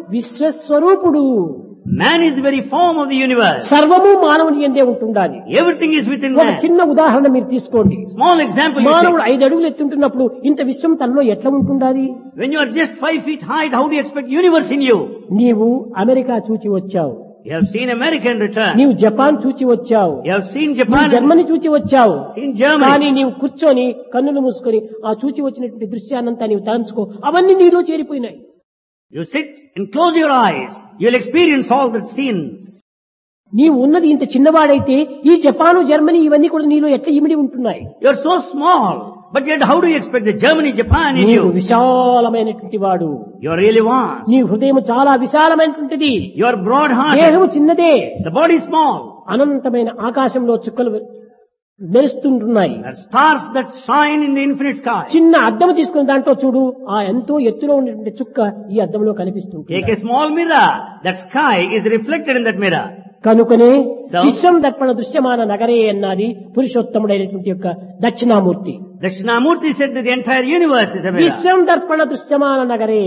విశ్వస్వరూపుడు. Man is the very form of the universe. సర్వము మానవుని యందే ఉంటుండాలి. Everything is within ఒక man. చిన్న ఉదాహరణ మీరు తీసుకోండి. Small example. You మానవుడు 5 అడుగులు ఎత్తుంటున్నప్పుడు ఇంత విశ్వం తనలో ఎట్లా ఉంటుండాలి? take. When you are just 5 feet height, how do you expect universe in you? నీవు అమెరికా చూచి వచ్చావు, You have seen American return. నీవు జపాన్ చూచి వచ్చావు, You have seen నీవు Japan. జర్మనీ చూచి వచ్చావు. Seen Germany. కానీ నీవు కూర్చొని కన్నులు మూసుకొని ఆ చూచి వచ్చినటువంటి దృశ్యాన్నంతా నీవు తలంచుకో, అవన్నీ నీలో చేరిపోయినాయి. You sit and close your eyes. You will experience all the scenes. నీవు ఉన్నది ఇంత చిన్నవాడైతే ఈ జపాను జర్మనీ ఇవన్నీ కూడా నీలో ఎట్లా ఇమిడి ఉంటున్నాయి? You are so small. But yet how do you expect the Germany, Japan in నీవు you? విశాలమైనటువంటి వాడు. You are really vast. నీ హృదయం చాలా విశాలమైనటువంటిది. You are broad-hearted. దేహము చిన్నదే. The body is small. అనంతమైన ఆకాశంలో చుక్కలు మెరుస్తుంటున్నాయి. There are stars that shine in the infinite sky. చిన్న అద్దం తీసుకుని దాంట్లో చూడు, ఆ ఎంతో ఎత్తులో ఉన్నటువంటి చుక్క ఈ అద్దంలో కనిపిస్తుంది. Take a small mirror. That sky is reflected in that mirror. కనుకనే So? విశ్వం దర్పణ దృశ్యమాన నగరే అన్నది పురుషోత్తముడైనటువంటి యొక్క Dakshinamurthy. Dakshinamurti said that the entire universe is a mirror. విశ్వం దర్పణ దృశ్యమాన నగరే.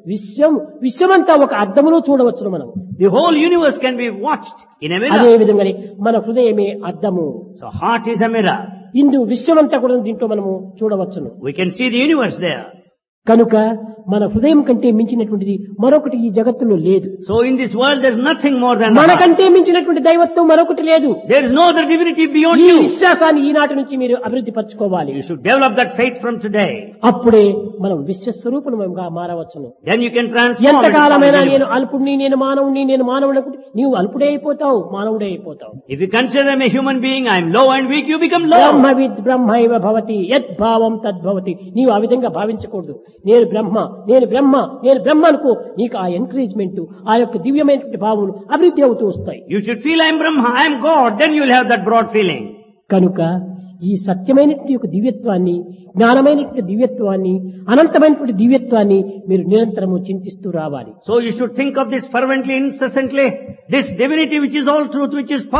విశ్వమంతా ఒక అద్దములో చూడవచ్చును మనం. The whole universe can be watched in a అదే mirror. విధంగానే మన హృదయమే అద్దము. So heart is a mirror. ఇందు విశ్వమంతా కూడా దీంట్లో మనము చూడవచ్చును. We can see the universe there. కనుక మన హృదయం కంటే మించినటువంటిది మరొకటి ఈ జగత్తులో లేదు. So in this world there is nothing more than the heart. మనకంటే మించినటువంటి దైవత్వం మరొకటి లేదు. There is no other divinity beyond ఈ you. విశ్వాసాన్ని ఈనాటి నుంచి మీరు అభివృద్ధి పరచుకోవాలి. You should develop that faith from today. అప్పుడే మనం విశ్వస్వరూపులుగా మారవచ్చును. Then you can transform. ఎంతకాలమైనా into నేను universe. అల్పుడిని, నేను మానవుడిని, నేను మానవుడు అనుకుంటే నీవు అల్పుడే అయిపోతావు, మానవుడే అయిపోతావు. If you consider them a human being, I am low and weak, you become low. బ్రహ్మవిద్ బ్రహ్మైవ భవతి యద్భావం తద్భవతి. నీవు ఆ విధంగా భావించకూడదు. నేను బ్రహ్మ, నేను బ్రహ్మ, నేను బ్రహ్మ అనుకో. నీకు ఆ ఎంకరేజ్మెంట్, ఆ యొక్క దివ్యమైనటువంటి భావములు అభివృద్ధి అవుతూ వస్తాయి. You should feel I am Brahma, I am God, then you will have that broad feeling. కనుక ఈ సత్యమైనటువంటి యొక్క దివ్యత్వాన్ని, జ్ఞానమైనటువంటి దివ్యత్వాన్ని, అనంతమైనటువంటి దివ్యత్వాన్ని మీరు నిరంతరము చింతిస్తూ రావాలి. So you should think of this fervently, incessantly, this divinity which is all truth, which is